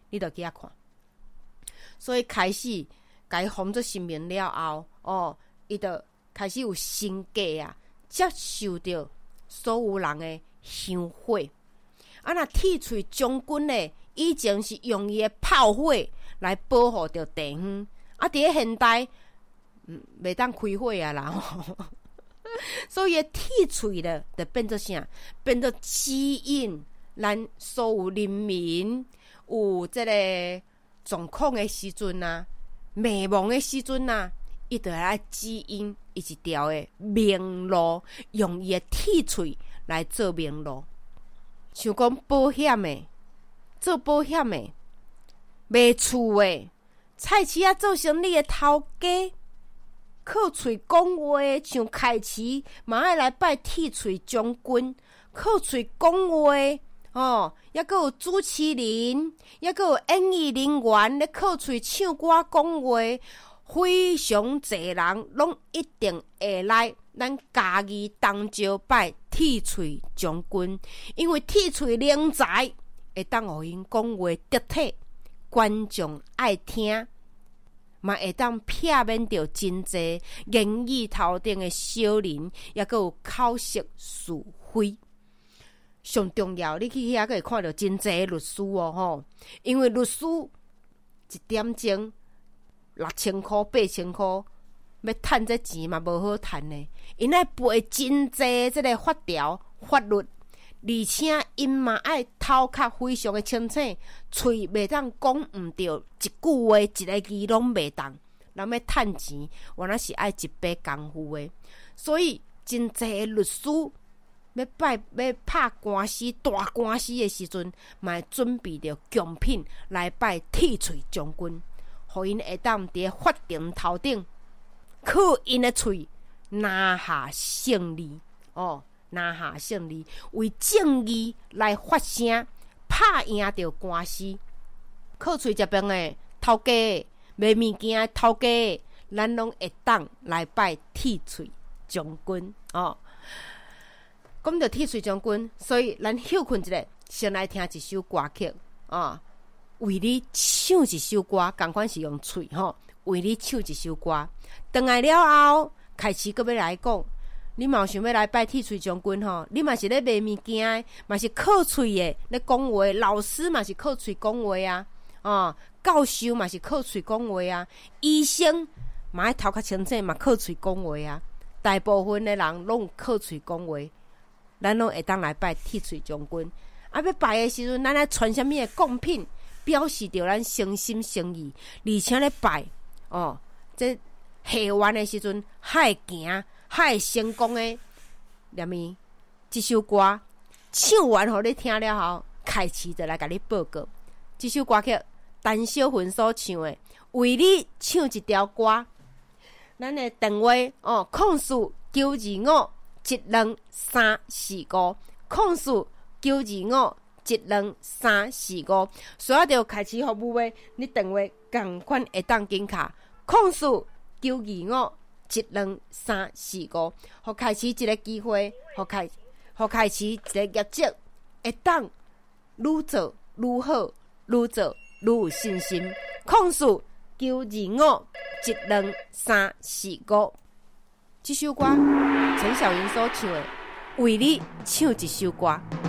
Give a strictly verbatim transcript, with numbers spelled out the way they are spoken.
你就去遐看。所以开始甲伊封做神明了后，哦，伊就开始有神格啊，接受到所有人的香火。啊，那铁锤将军呢，以前是用伊的炮火来保护着地方，啊，伫咧现代，嗯，袂当开火啊啦。所以铁锤咧，就变做啥？变做指引咱所有人民有即个状况的时阵啊，迷茫的时阵啊，伊就来指引伊一条的明路，用伊的铁锤来做明路。像讲保险的，做保险的，卖厝的，菜市仔做生意的头家，靠嘴讲话，像开市嘛爱来拜铁锤将军，靠嘴讲话哦，也佫有主持人，也佫有演艺人员咧靠嘴唱歌讲话，非常侪人拢一定会来咱嘉义东石拜铁锤将军，因为铁锤灵才会当互因讲话得体，观众爱听。嘛会当避免着真济言语头顶的小人，也佫有口舌是非。上重要，你去遐可以看到真济律师哦吼，因为律师一点钟六千箍、八千箍，要趁这钱嘛无好趁呢。因爱背真济这个法条、法律，而且因嘛爱头壳非常的清醒，喙袂当讲毋对，一句话一个字拢袂当。人要趁钱，原来是爱一笔功夫的，所以真济律师要拜要拍官司、大官司的时阵，嘛会准备着贡品来拜铁锤将军，互因会当伫法庭头顶靠因的喙拿下胜利哦。拿下胜利，为正义来发声，拍赢着官司。靠喙这边的头家、卖物件的头家，咱拢会当来拜铁锤将军哦。讲到铁锤将军，所以咱休困一下，先来听一首歌曲啊、哦，为你唱一首歌，同款是用喙吼，为你唱一首歌。回来了后，开始搁要来讲。你嘛想要来拜铁锤将军吼？你嘛是咧卖物件，嘛是靠喙的咧讲话，老师嘛是靠喙讲话啊，哦，教授嘛是靠喙讲话啊，医生嘛爱头壳清醒嘛靠喙讲话啊，大部分的人拢靠喙讲话，咱拢会当来拜铁锤将军。啊，要拜的时阵，咱爱传什么的贡品，表示着咱诚心诚意，而且咧拜哦，这下完的时阵，还会行。还会成功的，念伊这首歌唱完互你听了后，开始就来甲你报告。这首歌曲陈小云所唱的，为你唱一条歌。咱的电话哦，控诉九二五一两三四五，控诉九二五一两三四五。所以就开始服务的，你电话同款会当紧卡控诉九二五。一两三四五，互开始一个机会，互开，互开始一个业绩，会当愈做愈好，愈做愈有信心。控诉九二五一两三四五，这首歌陈小云所唱的，为你唱一首歌。